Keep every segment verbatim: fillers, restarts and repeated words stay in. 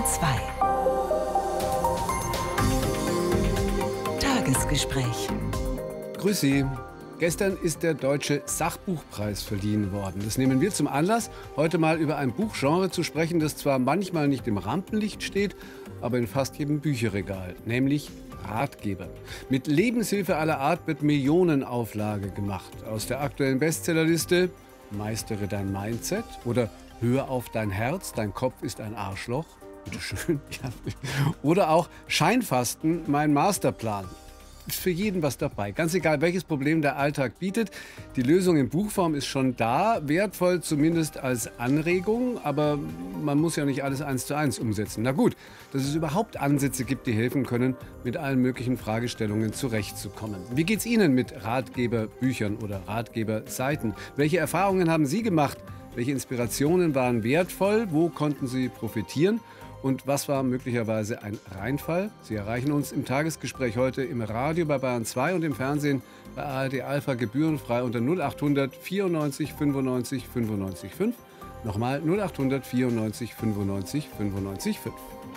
Bayern zwei. Tagesgespräch. Grüß Sie. Gestern ist der Deutsche Sachbuchpreis verliehen worden. Das nehmen wir zum Anlass, heute mal über ein Buchgenre zu sprechen, das zwar manchmal nicht im Rampenlicht steht, aber in fast jedem Bücherregal, nämlich Ratgeber. Mit Lebenshilfe aller Art wird Millionenauflage gemacht. Aus der aktuellen Bestsellerliste Meistere dein Mindset oder Hör auf dein Herz, dein Kopf ist ein Arschloch. Bitteschön. Ja. Oder auch Scheinfasten, mein Masterplan. Ist für jeden was dabei. Ganz egal, welches Problem der Alltag bietet. Die Lösung in Buchform ist schon da, wertvoll zumindest als Anregung, aber man muss ja nicht alles eins zu eins umsetzen. Na gut, dass es überhaupt Ansätze gibt, die helfen können, mit allen möglichen Fragestellungen zurechtzukommen. Wie geht's Ihnen mit Ratgeberbüchern oder Ratgeberseiten? Welche Erfahrungen haben Sie gemacht? Welche Inspirationen waren wertvoll? Wo konnten Sie profitieren? Und was war möglicherweise ein Reinfall? Sie erreichen uns im Tagesgespräch heute im Radio bei Bayern zwei und im Fernsehen bei A R D Alpha gebührenfrei unter null acht hundert vierundneunzig fünfundneunzig fünfundneunzig fünf. Nochmal null acht hundert vierundneunzig fünfundneunzig fünfundneunzig fünf.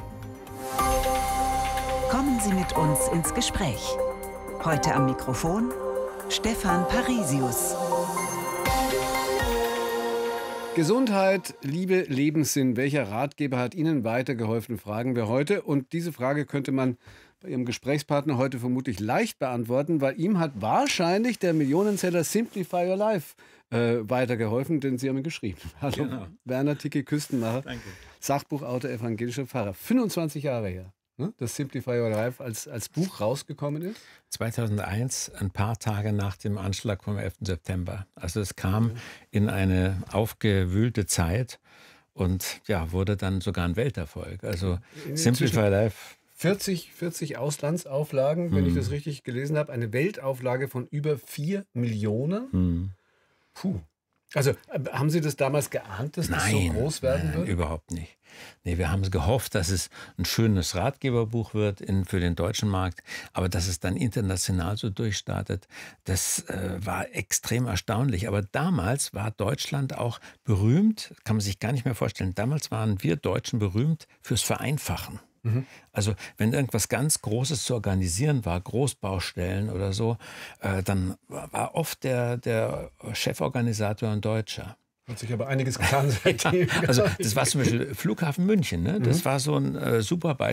Kommen Sie mit uns ins Gespräch. Heute am Mikrofon Stefan Parisius. Gesundheit, Liebe, Lebenssinn. Welcher Ratgeber hat Ihnen weitergeholfen, fragen wir heute. Und diese Frage könnte man bei Ihrem Gesprächspartner heute vermutlich leicht beantworten, weil ihm hat wahrscheinlich der Millionenseller Simplify Your Life äh, weitergeholfen, denn Sie haben ihn geschrieben. Hallo, genau. Werner Ticke-Küstenmacher, Danke. Sachbuchautor, evangelischer Pfarrer. fünfundzwanzig Jahre her, ne, dass Simplify Your Life als, als Buch rausgekommen ist. zweitausendeins, ein paar Tage nach dem Anschlag vom elften September. Also es kam in eine aufgewühlte Zeit und ja, wurde dann sogar ein Welterfolg. Also Simplify Life. vierzig, vierzig Auslandsauflagen, wenn hm. ich das richtig gelesen habe. Eine Weltauflage von über vier Millionen. Hm. Puh. Also haben Sie das damals geahnt, dass das nein, so groß werden nein, wird? Überhaupt nicht. Nee, wir haben gehofft, dass es ein schönes Ratgeberbuch wird in, für den deutschen Markt, aber dass es dann international so durchstartet, das äh, war extrem erstaunlich. Aber damals war Deutschland auch berühmt, kann man sich gar nicht mehr vorstellen, damals waren wir Deutschen berühmt fürs Vereinfachen. Mhm. Also wenn irgendwas ganz Großes zu organisieren war, Großbaustellen oder so, äh, dann war oft der, der Cheforganisator ein Deutscher. Hat sich aber einiges getan seitdem. Also das war zum Beispiel Flughafen München, ne? Das mhm. war so ein äh, super Beispiel.